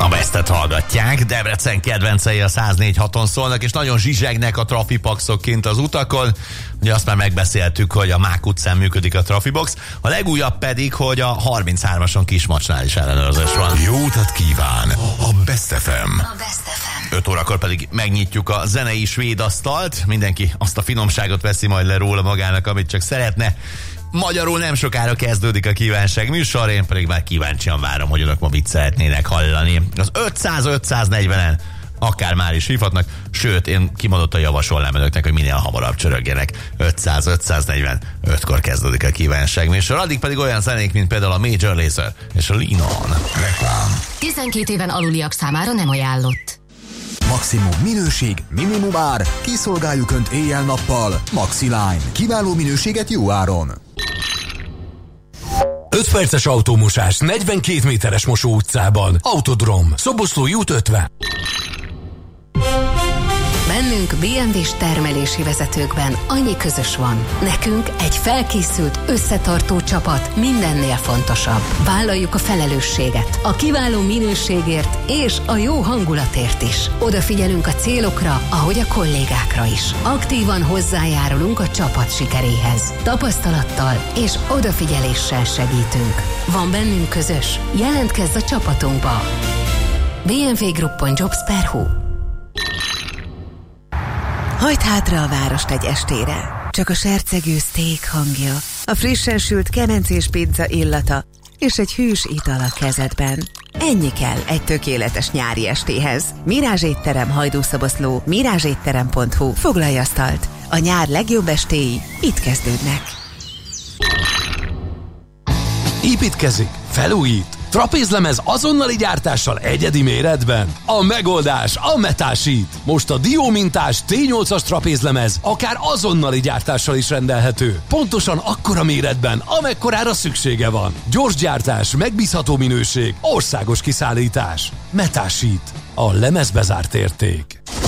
Bestet hallgatják, Debrecen kedvencei a 104.6-on szólnak, és nagyon zsizsegnek a trafipaxok kint az utakon. Ugye azt már megbeszéltük, hogy a Mák utcán működik a trafibox, a legújabb pedig, hogy a 33-ason Kismacsnál is ellenőrzés van. Jó utat kíván a Best FM. 5 órakor pedig megnyitjuk a zenei svéd asztalt, mindenki azt a finomságot veszi majd le róla magának, amit csak szeretne. Magyarul nem sokára kezdődik a kívánság műsor, én pedig már kíváncsian várom, hogy önök ma mit szeretnének hallani. Az 500-540-en akár már is hívhatnak, sőt, én kimondottan javasolnám önöknek, hogy minél hamarabb csörögjenek. 500-540-5-kor kezdődik a kívánság műsor, addig pedig olyan zenék, mint például a Major Lazer és a Lean On. Reklám. 12 éven aluliak számára nem ajánlott. Maximum minőség, minimum ár, kiszolgáljuk Önt éjjel-nappal. Maxiline. Kiváló minőséget jó áron. 5 perces autómosás 42 méteres Mosó utcában. Autodrom. Szoboszlói út 50. Bennünk BMW-s termelési vezetőkben annyi közös van. Nekünk egy felkészült, összetartó csapat mindennél fontosabb. Vállaljuk a felelősséget, a kiváló minőségért és a jó hangulatért is. Odafigyelünk a célokra, ahogy a kollégákra is. Aktívan hozzájárulunk a csapat sikeréhez. Tapasztalattal és odafigyeléssel segítünk. Van bennünk közös? Jelentkezz a csapatunkba! bmwgroup.jobs.hu. Hagyd hátra a várost egy estére. Csak a sercegő steak hangja, a frissen sült kemencés pizza illata és egy hűs ital a kezedben. Ennyi kell egy tökéletes nyári estéhez. Mirázs étterem, Hajdúszoboszló, mirázsétterem.hu. Foglalj asztalt. A nyár legjobb estéi itt kezdődnek. Építkezik, felújít, trapézlemez azonnali gyártással egyedi méretben. A megoldás a Metasheet. Most a diómintás T8-as trapézlemez akár azonnali gyártással is rendelhető. Pontosan akkora méretben, amekkorára szüksége van. Gyors gyártás, megbízható minőség, országos kiszállítás. Metasheet. A lemezbe zárt érték.